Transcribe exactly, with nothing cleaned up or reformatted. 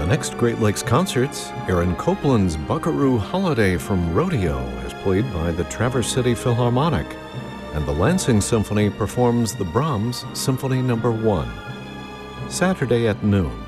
the next Great Lakes concerts, Aaron Copland's Buckaroo Holiday from Rodeo is played by the Traverse City Philharmonic, and the Lansing Symphony performs the Brahms Symphony Number One. Saturday at noon,